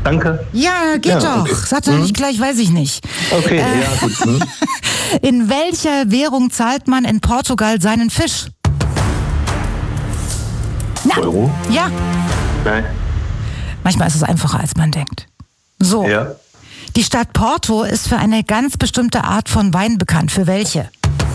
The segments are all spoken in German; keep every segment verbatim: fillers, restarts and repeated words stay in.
danke. Ja, geht Ja, doch. okay. Sag doch Hm? nicht gleich, weiß ich nicht. Okay, Äh, ja, gut. Hm? In welcher Währung zahlt man in Portugal seinen Fisch? Na, Euro? ja, Nein. manchmal ist es einfacher, als man denkt. So, Ja. die Stadt Porto ist für eine ganz bestimmte Art von Wein bekannt. Für welche?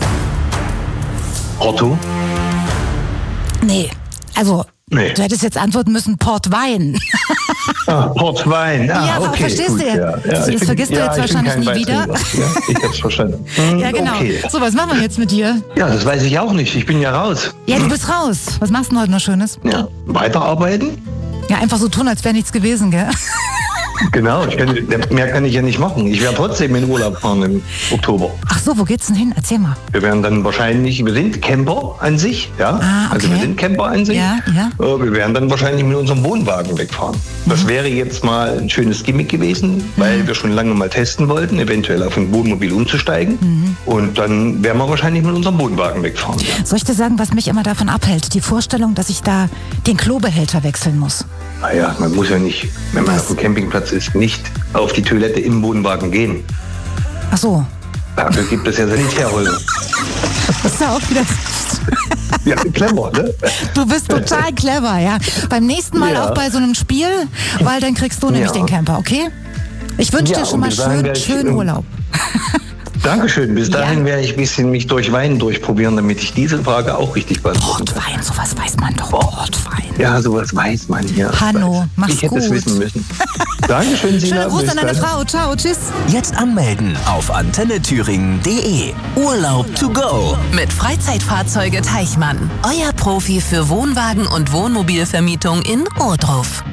Porto? Nee, also, Nee. du hättest jetzt antworten müssen, Portwein. Ah, Portwein. Ah, Ja, aber okay, verstehst gut, du jetzt? Ja, ja. Das Ich bin- vergisst du ja, jetzt ich bin wahrscheinlich kein nie wieder. Weintrinker. Ja, ich hab's verstanden. Hm, Ja, genau. Okay. So, was machen wir jetzt mit dir? Ja, das weiß ich auch nicht. Ich bin ja raus. Ja, du bist raus. Was machst du denn heute noch Schönes? Ja. Weiterarbeiten? Ja, einfach so tun, als wäre nichts gewesen, gell? Genau, ich kann, mehr kann ich ja nicht machen. Ich werde trotzdem in Urlaub fahren im Oktober. Ach so, wo geht's denn hin? Erzähl mal. Wir werden dann wahrscheinlich, wir sind Camper an sich, ja. Ah, okay. Also wir sind Camper an sich. Ja, ja. Äh, Wir werden dann wahrscheinlich mit unserem Wohnwagen wegfahren. Das wäre jetzt mal ein schönes Gimmick gewesen, weil wir schon lange mal testen wollten, eventuell auf ein Wohnmobil umzusteigen. Und dann werden wir wahrscheinlich mit unserem Wohnwagen wegfahren. Ja. Soll ich dir sagen, was mich immer davon abhält? Die Vorstellung, dass ich da den Klobehälter wechseln muss. Naja, man muss ja nicht, wenn man Was? auf dem Campingplatz ist, nicht auf die Toilette im Wohnwagen gehen. Ach so. Dafür gibt es ja Sanitärhäuser. Das ist ja auch wieder... Ja, clever, ne? Du bist total clever, ja. Beim nächsten Mal Ja. auch bei so einem Spiel, weil dann kriegst du nämlich Ja. den Camper, okay? Ich wünsche Ja, dir schon und mal bis dahin schön, werde ich, schön ähm, Urlaub. Dankeschön. Bis Ja. dahin werde ich ein bisschen mich durch Wein durchprobieren, damit ich diese Frage auch richtig beantworten kann. Portwein, sowas weiß man doch. Portwein. Ja, sowas weiß man hier. Hanno, mach's Ich hätte es gut. wissen müssen. Dankeschön, Sina. Schöne Grüße Bis an deine dann. Frau. Ciao, tschüss. Jetzt anmelden auf antenne thüringen punkt de. Urlaub to go. Mit Freizeitfahrzeuge Teichmann. Euer Profi für Wohnwagen und Wohnmobilvermietung in Ohrdruf.